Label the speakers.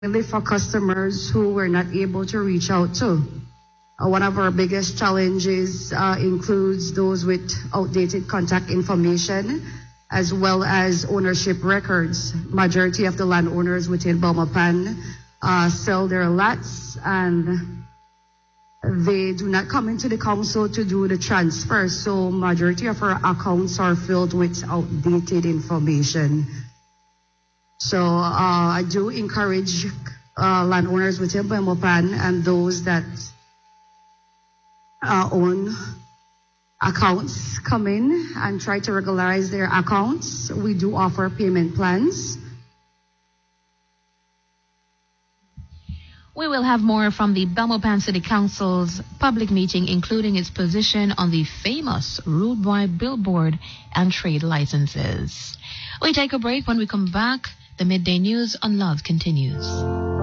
Speaker 1: mainly for customers who were not able to reach out to. One of our biggest challenges includes those with outdated contact information as well as ownership records. Majority of the landowners within Belmopan sell their lots and they do not come into the council to do the transfer. So majority of our accounts are filled with outdated information. So I do encourage landowners within Belmopan and those that own accounts come in and try to regularize their accounts. We do offer payment plans.
Speaker 2: We will have more from the Belmopan City Council's public meeting, including its position on the famous Rude Boy billboard and trade licenses. We take a break. When we come back, the midday news on Love continues.